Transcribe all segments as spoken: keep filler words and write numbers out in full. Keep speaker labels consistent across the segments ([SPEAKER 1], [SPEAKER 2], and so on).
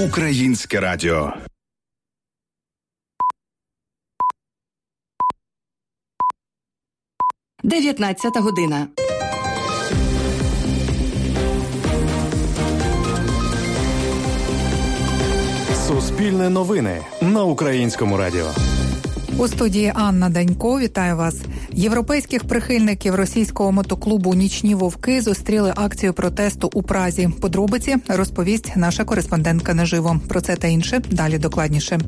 [SPEAKER 1] Українське радіо.
[SPEAKER 2] дев'ятнадцята година.
[SPEAKER 3] Суспільне новини на Українському радіо.
[SPEAKER 4] У студії Анна Данько. Вітаю вас. Європейських прихильників російського мотоклубу «Нічні вовки» зустріли акцію протесту у Празі. Подробиці розповість наша кореспондентка наживо. Про це та інше далі докладніше.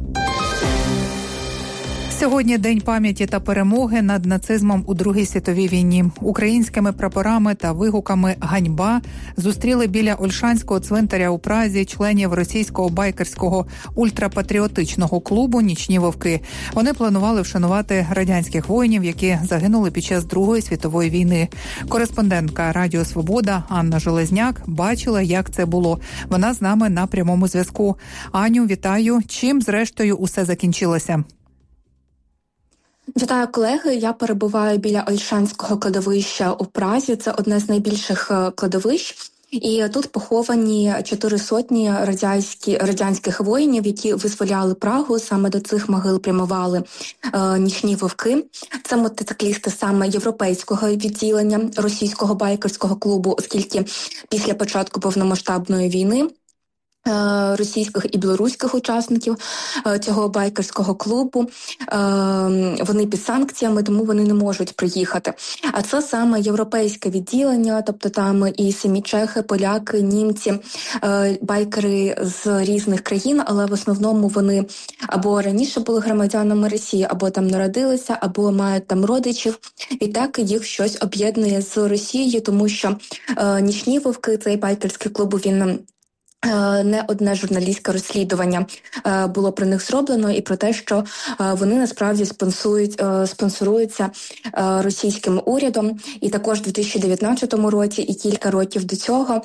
[SPEAKER 4] Сьогодні День пам'яті та перемоги над нацизмом у Другій світовій війні. Українськими прапорами та вигуками «Ганьба» зустріли біля Ольшанського цвинтаря у Празі членів російського байкерського ультрапатріотичного клубу «Нічні вовки». Вони планували вшанувати радянських воїнів, які загинули під час Другої світової війни. Кореспондентка Радіо Свобода Анна Железняк бачила, як це було. Вона з нами на прямому зв'язку. Аню, вітаю. Чим, зрештою, усе закінчилося?
[SPEAKER 5] Вітаю, колеги. Я перебуваю біля Ольшанського кладовища у Празі. Це одне з найбільших кладовищ. І тут поховані чотири сотні радянські, радянських воїнів, які визволяли Прагу. Саме до цих могил прямували е, нічні вовки. Це мотоциклісти саме європейського відділення російського байкерського клубу, оскільки після початку повномасштабної війни російських і білоруських учасників цього байкерського клубу. Вони під санкціями, тому вони не можуть приїхати. А це саме європейське відділення, тобто там і самі чехи, поляки, німці, байкери з різних країн, але в основному вони або раніше були громадянами Росії, або там народилися, або мають там родичів. І так їх щось об'єднує з Росією, тому що нічні вовки, цей байкерський клуб, він не одне журналістське розслідування було про них зроблено і про те, що вони насправді спонсорують, спонсоруються російським урядом. І також у дві тисячі дев'ятнадцятому році і кілька років до цього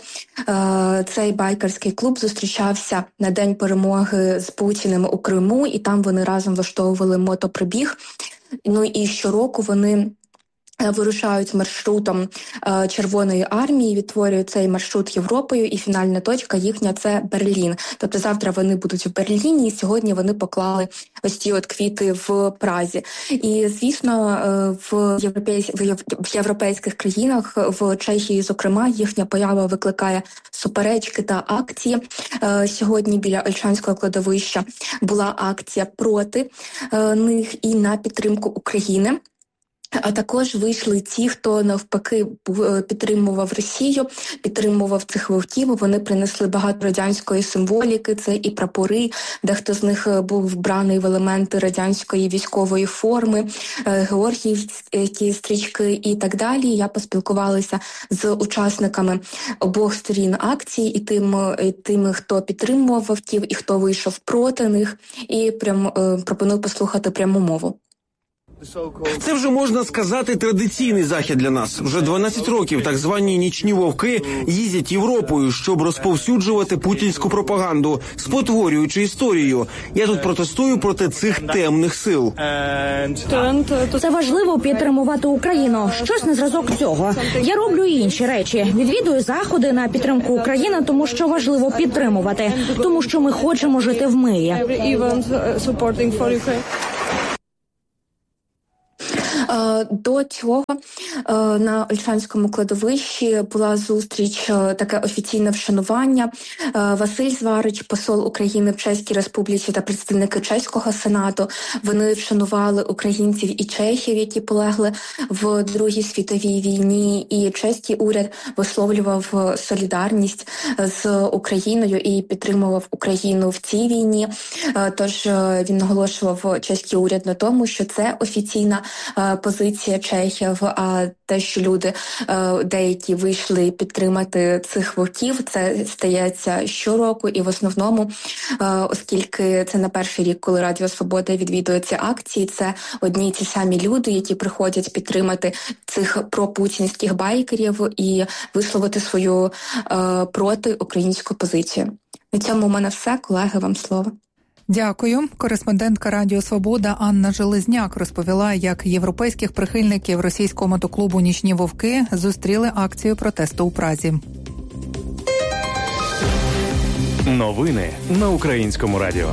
[SPEAKER 5] цей байкерський клуб зустрічався на День перемоги з Путіним у Криму, і там вони разом влаштовували мотоприбіг. Ну і щороку вони вирушають маршрутом е, Червоної армії, відтворюють цей маршрут Європою, і фінальна точка їхня – це Берлін. Тобто завтра вони будуть в Берліні, і сьогодні вони поклали ось ті от квіти в Празі. І, звісно, е, в, європейсь... в європейських країнах, в Чехії, зокрема, їхня поява викликає суперечки та акції. Е, сьогодні біля Ольшанського кладовища була акція проти е, них і на підтримку України. А також вийшли ті, хто навпаки підтримував Росію, підтримував цих вовків. Вони принесли багато радянської символіки, це і прапори, дехто з них був вбраний в елементи радянської військової форми, георгіївські стрічки і так далі. Я поспілкувалася з учасниками обох сторін акції, і тим, і тими, хто підтримував вовків, і хто вийшов проти них, і прям пропоную послухати пряму мову.
[SPEAKER 6] Це вже, можна сказати, традиційний захід для нас. Вже дванадцять років так звані нічні вовки їздять Європою, щоб розповсюджувати путінську пропаганду, спотворюючи історію. Я тут протестую проти цих темних сил.
[SPEAKER 7] Це важливо підтримувати Україну. Щось на зразок цього. Я роблю і інші речі. Відвідую заходи на підтримку України, тому що важливо підтримувати. Тому що ми хочемо жити в мирі.
[SPEAKER 5] До цього на Ольшанському кладовищі була зустріч, таке офіційне вшанування. Василь Зварич, посол України в Чеській Республіці, та представники Чеського Сенату, вони вшанували українців і чехів, які полегли в Другій світовій війні, і чеський уряд висловлював солідарність з Україною і підтримував Україну в цій війні. Тож він наголошував, чеський уряд, на тому, що це офіційна позиція чехів, а те, що люди деякі вийшли підтримати цих вовків, це стається щороку, і в основному, оскільки це на перший рік, коли Радіо Свобода відвідує ці акції, це одні й ті самі люди, які приходять підтримати цих пропутінських байкерів і висловити свою протиукраїнську позицію. На цьому у мене все. Колеги, вам слово.
[SPEAKER 4] Дякую. Кореспондентка Радіо Свобода Анна Железняк розповіла, як європейських прихильників російського мотоклубу «Нічні вовки» зустріли акцію протесту у Празі.
[SPEAKER 3] Новини на Українському радіо.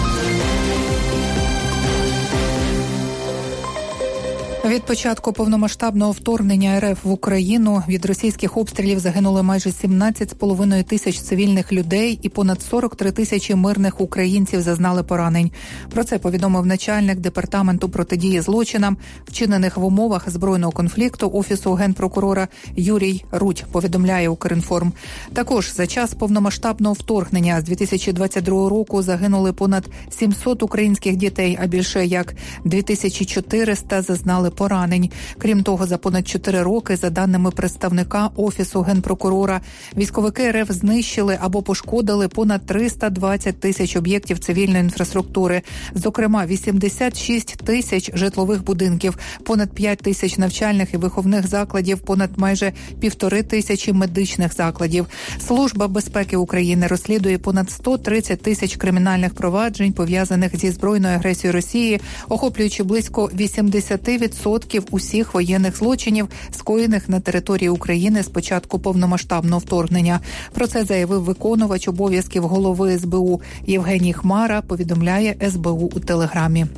[SPEAKER 4] Від початку повномасштабного вторгнення РФ в Україну від російських обстрілів загинули майже сімнадцять з половиною тисяч цивільних людей і понад сорок три тисячі мирних українців зазнали поранень. Про це повідомив начальник департаменту протидії злочинам, вчинених в умовах збройного конфлікту Офісу Генпрокурора Юрій Рудь, повідомляє Укрінформ. Також за час повномасштабного вторгнення з дві тисячі двадцять другого року загинули понад сімсот українських дітей, а більше як дві тисячі чотириста зазнали поранень. Крім того, за понад чотири роки, за даними представника Офісу Генпрокурора, військовики РФ знищили або пошкодили понад триста двадцять тисяч об'єктів цивільної інфраструктури, зокрема вісімдесят шість тисяч житлових будинків, понад п'ять тисяч навчальних і виховних закладів, понад майже півтори тисячі медичних закладів. Служба безпеки України розслідує понад сто тридцять тисяч кримінальних проваджень, пов'язаних зі збройною агресією Росії, охоплюючи близько вісімдесят відсотків усіх воєнних злочинів, скоєних на території України з початку повномасштабного вторгнення. Про це заявив виконувач обов'язків голови ес бе у Євгеній Хмара, повідомляє ес бе у у Телеграмі.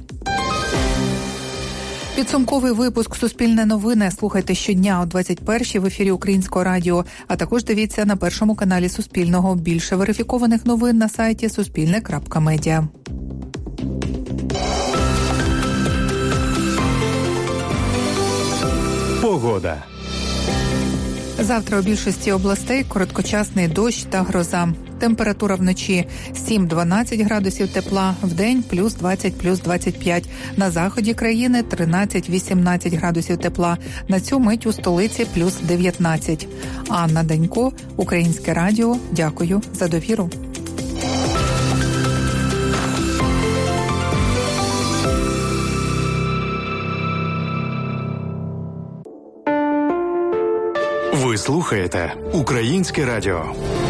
[SPEAKER 4] Підсумковий випуск «Суспільне новини» слухайте щодня о двадцять першій в ефірі Українського радіо, а також дивіться на першому каналі Суспільного. Більше верифікованих новин на сайті суспільне крапка медіа.
[SPEAKER 3] Погода.
[SPEAKER 4] Завтра у більшості областей короткочасний дощ та гроза. Температура вночі сім-дванадцять градусів тепла, вдень плюс двадцять, плюс двадцять п'ять. На заході країни тринадцять-вісімнадцять градусів тепла. На цю мить у столиці плюс дев'ятнадцять. Анна Данько, Українське радіо. Дякую за довіру.
[SPEAKER 3] Ви слухаєте Українське радіо.